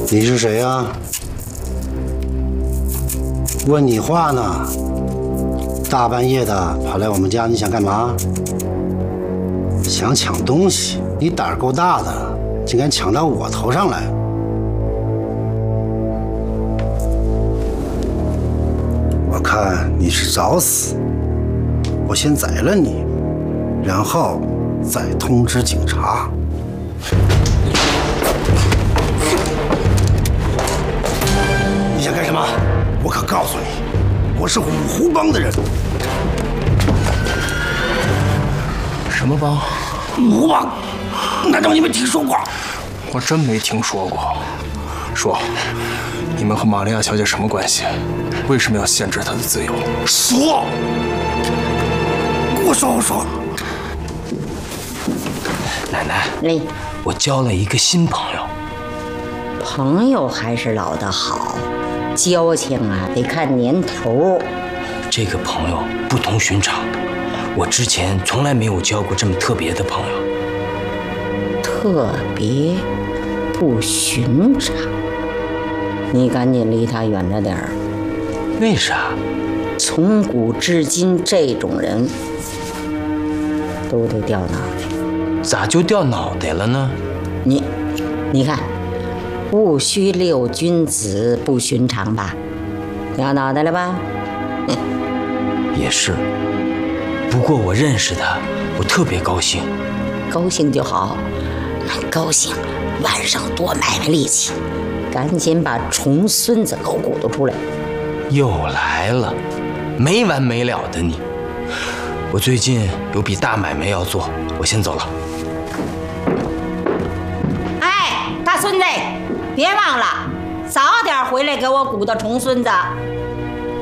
你是谁呀？问你话呢。大半夜的跑来我们家，你想干嘛？想抢东西？你胆儿够大的，竟敢抢到我头上来！我看你是找死。我先宰了你，然后再通知警察。你想干什么？我可告诉你，我是五湖帮的人。 什么帮？ 五湖帮？难道你没听说过？ 我真没听说过。说，你们和玛利亚小姐什么关系？为什么要限制她的自由？ 说！我说。 奶奶，我交了一个新朋友。 朋友还是老的好，交情啊得看年头。 这个朋友不同寻常，我之前从来没有交过这么特别的朋友。 特别不寻常，你赶紧离他远着点儿。 为啥？ 从古至今，这种人都得掉脑袋。 咋就掉脑袋了呢？ 你看，戊戌六君子不寻常吧？掉脑袋了吧？ 也是。不过我认识他，我特别高兴。 高兴就好，高兴晚上多买卖力气，赶紧把重孙子搂骨头出来。 又来了，没完没了的你。我最近有笔大买卖要做，我先走了。 哎，大孙子，别忘了早点回来给我鼓捣重孙子。